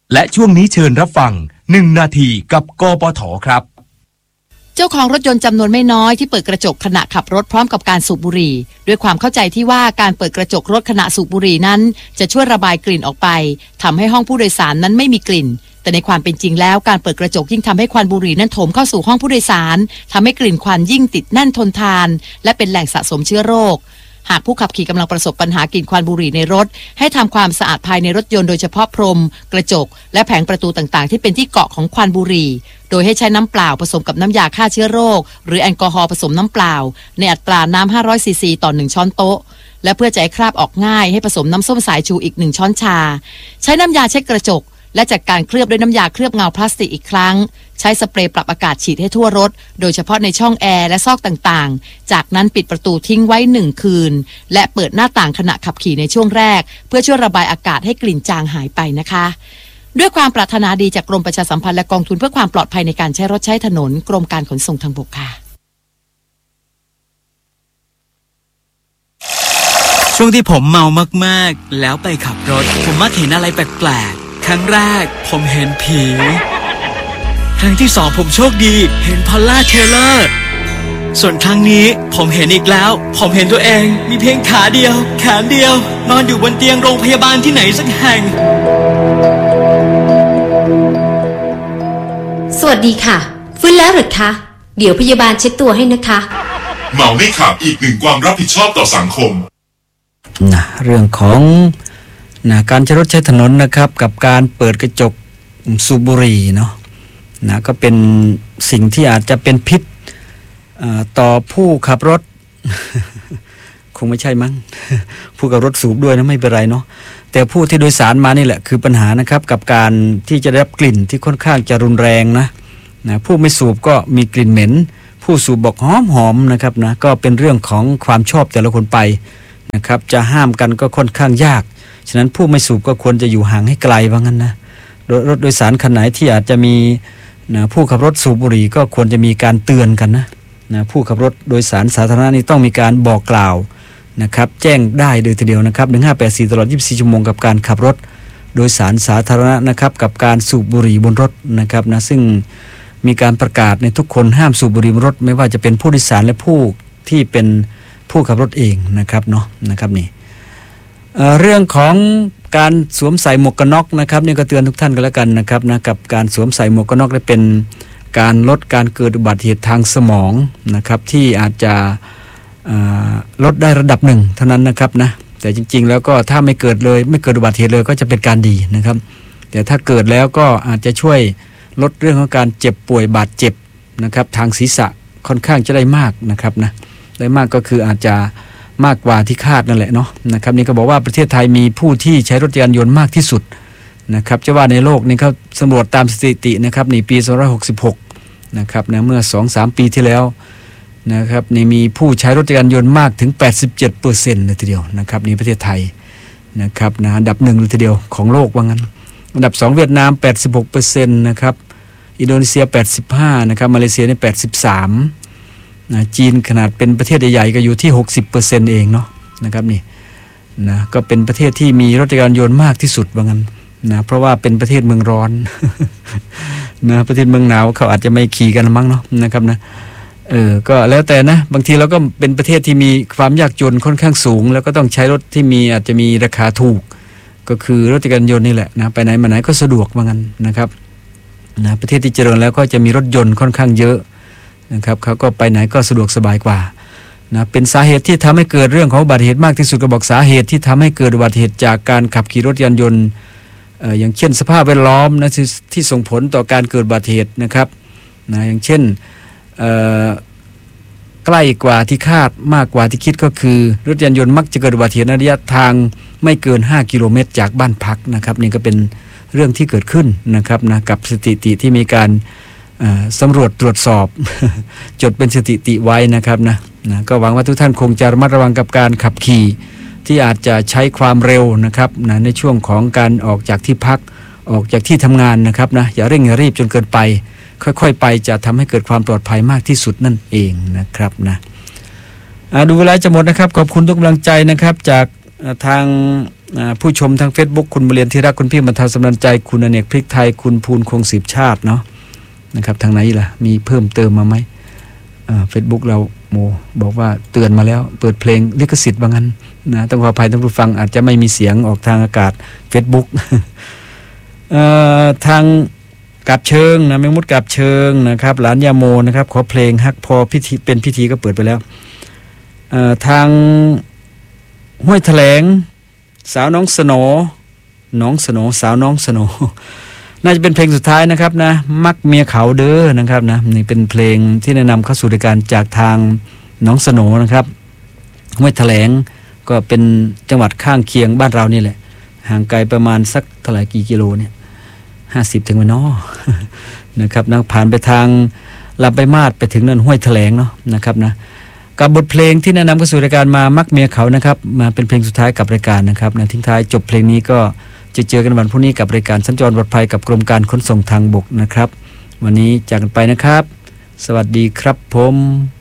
และช่วงนี้เชิญรับฟัง1 นาทีกับกปทครับเจ้าของรถยนต์จำนวนไม่น้อยที่เปิดกระจกขณะขับรถพร้อมกับการสูบบุหรี่ด้วยความเข้าใจที่ว่าการเปิดกระจกรถขณะสูบบุหรี่นั้นจะช่วยระบายกลิ่นออกไปทำให้ห้องผู้โดยสารนั้นไม่มีกลิ่นแต่ในความเป็นจริงแล้วการเปิดกระจกยิ่งทำให้ควันบุหรี่นั้นโถมเข้าสู่ห้องผู้โดยสารทำให้กลิ่นควันยิ่งติดแน่นทนทานและเป็นแหล่งสะสมเชื้อโรคหากผู้ขับขี่กำลังประสบปัญหากลิ่นควันบุหรี่ในรถให้ทำความสะอาดภายในรถยนต์โดยเฉพาะพรมกระจกและแผงประตูต่างๆที่เป็นที่เกาะของควันบุหรี่โดยให้ใช้น้ำเปล่าผสมกับน้ำยาฆ่าเชื้อโรคหรือแอลกอฮอล์ผสมน้ำเปล่าในอัตราน้ำ500ซีซีต่อ1ช้อนโต๊ะและเพื่อจะให้คราบออกง่ายให้ผสมน้ำส้มสายชูอีก1ช้อนชาใช้น้ำยาเช็ดกระจกและจัดการเคลือบด้วยน้ำยาเคลือบเงาพลาสติกอีกครั้งใช้สเปรย์ปรับอากาศฉีดให้ทั่วรถโดยเฉพาะในช่องแอร์และซอกต่างๆจากนั้นปิดประตูทิ้งไว้1 คืนและเปิดหน้าต่างขณะขับขี่ในช่วงแรกเพื่อช่วยระบายอากาศให้กลิ่นจางหายไปนะคะด้วยความปรารถนาดีจากกรมประชาสัมพันธ์และกองทุนเพื่อความปลอดภัยในการใช้รถใช้ถนนกรมการขนส่งทางบกค่ะช่วงที่ผมเมามากๆแล้วไปขับรถผมมักเห็นอะไรแปลกๆครั้งแรกผมเห็นผีครั้งที่2ผมโชคดีเห็นพอลล่าเทเลอร์ส่วนครั้งนี้ผมเห็นอีกแล้วผมเห็นตัวเองมีเพียงขาเดียวแขนเดียวนอนอยู่บนเตียงโรงพยาบาลที่ไหนสักแห่งสวัสดีค่ะฟื้นแล้วหรือคะเดี๋ยวพยาบาลเช็ดตัวให้นะคะเมาไม่ขับอีก1ความรับผิดชอบต่อสังคมเรื่องของการใช้รถใช้ถนนนะครับกับการเปิดกระจกสูบบุหรี่เนาะก็เป็นสิ่งที่อาจจะเป็นพิษต่อผู้ขับรถ คงไม่ใช่มั้ง ผู้ขับรถสูบด้วยนะไม่เป็นไรเนาะแต่ผู้ที่โดยสารมานี่แหละคือปัญหานะครับกับการที่จะได้รับกลิ่นที่ค่อนข้างจะรุนแรงนะผู้ไม่สูบก็มีกลิ่นเหม็นผู้สูบบอกหอมนะครับนะก็เป็นเรื่องของความชอบแต่ละคนไปนะครับจะห้ามกันก็ค่อนข้างยากฉะนั้นผู้ไม่สูบก็ควรจะอยู่ห่างให้ไกลว่างั้นนะรถโดยสารคันไหนที่อาจจะมีผู้ขับรถสูบบุหรี่ก็ควรจะมีการเตือนกันนะผู้ขับรถโดยสารสาธารณะนี่ต้องมีการบอกกล่าวนะครับแจ้งได้โดยทีเดียวนะครับ1584ตลอด24ชั่วโมงกับการขับรถโดยสารสาธารณะนะครับกับการสูบบุหรี่บนรถนะครับนะซึ่งมีการประกาศในทุกคนห้ามสูบบุหรี่บนรถไม่ว่าจะเป็นผู้โดยสารและผู้ที่เป็นผู้ขับรถเองนะครับเนาะนะครับนี่เรื่องของการสวมใส่หมวกกันน็อกนะครับนี่ก็เตือนทุกท่านกันแล้วกันนะครับนะกับการสวมใส่หมวกกันน็อกได้เป็นการลดการเกิดอุบัติเหตุทางสมองนะครับที่อาจจะลดได้ระดับหนึ่งเท่านั้นนะครับนะแต่จริงๆแล้วก็ถ้าไม่เกิดเลยไม่เกิดอุบัติเหตุเลยก็จะเป็นการดีนะครับแต่ถ้าเกิดแล้วก็อาจจะช่วยลดเรื่องของการเจ็บป่วยบาดเจ็บนะครับทางศีรษะค่อนข้างจะได้มากนะครับนะได้มากก็คืออาจจะมากกว่าที่คาดนั่นแหละเนาะนะครับนี่ก็บอกว่าประเทศไทยมีผู้ที่ใช้รถยานยนต์มากที่สุดนะครับจะว่าในโลกนี่เขาสำรวจตามสถิตินะครับในปี2566นะครับนะเมื่อ 2-3 ปีที่แล้วนะครับนี่มีผู้ใช้รถยานยนต์มากถึง 87% เลยทีเดียวนะครับนี่ประเทศไทยนะครับนะอันดับ1เลยทีเดียวของโลกว่างั้นอันดับ2เวียดนาม 86% นะครับอินโดนีเซีย 85% นะครับมาเลเซียนี่83%จีนขนาดเป็นประเทศใหญ่ๆก็อยู่ที่ 60% เองเนาะนะครับนี่นะก็เป็นประเทศที่มีรถจักรยานยนต์มากที่สุดว่างั้นนะเพราะว่าเป็นประเทศเมืองร้อน นะประเทศเมืองหนาวเขาอาจจะไม่ขี่กันมั้งเนาะนะครับนะก็แล้วแต่นะบางทีเราก็เป็นประเทศที่มีความยากจนค่อนข้างสูงแล้วก็ต้องใช้รถที่มีอาจจะมีราคาถูกก็คือรถจักรยานยนต์นี่แหละนะไปไหนมาไหนก็สะดวกว่างั้นนะครับนะประเทศที่เจริญแล้วก็จะมีรถยนต์ค่อนข้างเยอะนะครับเขาก็ไปไหนก็สะดวกสบายกว่านะเป็นสาเหตุที่ทำให้เกิดเรื่องของอุบัติเหตุมากที่สุดก็บอกสาเหตุที่ทำให้เกิดอุบัติเหตุจากการขับขี่รถยานยนต์อย่างเช่นสภาพแวดล้อมนะที่ส่งผลต่อการเกิดอุบัติเหตุนะครับนะอย่างเช่นใกล้กว่าที่คาดมากกว่าที่คิดก็คือรถยานยนต์มักจะเกิดอุบัติเหตุในระยะทางไม่เกิน5กิโลเมตรจากบ้านพักนะครับนี่ก็เป็นเรื่องที่เกิดขึ้นนะครับนะกับสถิติที่มีการสำรวจตรวจสอบ จดเป็นสถิติไว้นะครับนะก็หวังว่าทุกท่านคงจะระมัดระวังกับการขับขี่ที่อาจจะใช้ความเร็วนะครับนะในช่วงของการออกจากที่พักออกจากที่ทำงานนะครับนะอย่าเร่งอย่ารีบจนเกินไปค่อยๆไปจะทำให้เกิดความปลอดภัยมากที่สุดนั่นเองนะครับนะดูเวลาจะหมดนะครับขอบคุณทุกกำลังใจนะครับจากทางผู้ชมทาง Facebook คุณบุเรียนที่รักคุณพี่บรรเทาสำนันใจคุณอเนกพริกไทยคุณภูลคงสืบชาติเนาะนะครับทางไหนล่ะมีเพิ่มเติมมาไหมFacebook เราบอกว่าเตือนมาแล้วเปิดเพลงลิขสิทธิ์ว่างั้นนะต้องขออภัยท่านผู้ฟังอาจจะไม่มีเสียงออกทางอากาศ Facebook ทางกับเชิงนะแมงมุดกับเชิงนะครับหลานยาโมนะครับขอเพลงฮักพอพิธีเป็นพิธีก็เปิดไปแล้วทางห้วยแถลงสาวน้องสโหนสาวน้องสโหนน่าจะเป็นเพลงสุดท้ายนะครับนะมักเมียเขาเด้อนะครับนะนี่เป็นเพลงที่แนะนำเข้าสู่รายการจากทางน้องสโหนนะครับห้วยแถลงก็เป็นจังหวัดข้างเคียงบ้านเรานี่แหละห่างไกลประมาณสักเท่าไหร่กี่กิโลเนี่ย50ถึงมั้ยเนาะนะครับนะผ่านไปทางลำปางมาศไปถึงนั่นห้วยแถลงเนาะนะครับนะกับบทเพลงที่แนะนำเข้าสู่รายการมามักเมียเขานะครับมาเป็นเพลงสุดท้ายกับรายการนะครับนะทิ้งท้ายจบเพลงนี้ก็จะเจอกันวันพรุ่งนี้กับรายการสัญจรปลอดภัยกับกรมการขนส่งทางบกนะครับวันนี้จากกันไปนะครับสวัสดีครับผม